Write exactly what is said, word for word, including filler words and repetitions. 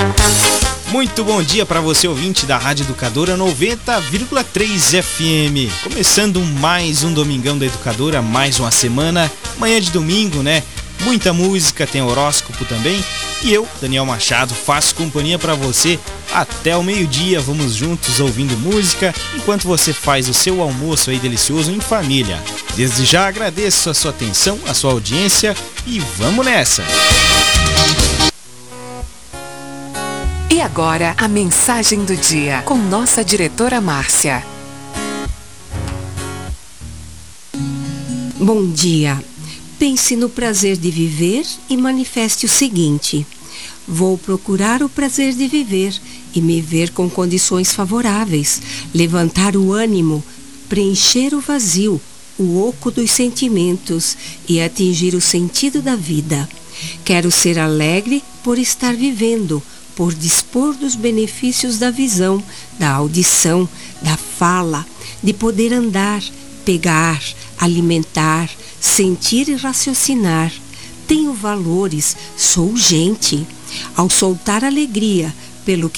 Muito bom dia para você, ouvinte da Rádio Educadora noventa vírgula três F M. Começando mais um Domingão da Educadora, mais uma semana, manhã de domingo, né? Muita música, tem horóscopo também. E eu, Daniel Machado, faço companhia para você até o meio-dia. Vamos juntos ouvindo música enquanto você faz o seu almoço aí delicioso em família. Desde já agradeço a sua atenção, a sua audiência e vamos nessa! E agora, a mensagem do dia, com nossa diretora Márcia. Bom dia. Pense no prazer de viver e manifeste o seguinte: vou procurar o prazer de viver e me ver com condições favoráveis, levantar o ânimo, preencher o vazio, o oco dos sentimentos e atingir o sentido da vida. Quero ser alegre por estar vivendo, por dispor dos benefícios da visão, da audição, da fala, de poder andar, pegar, alimentar, sentir e raciocinar. Tenho valores, sou gente. Ao soltar alegria pelo que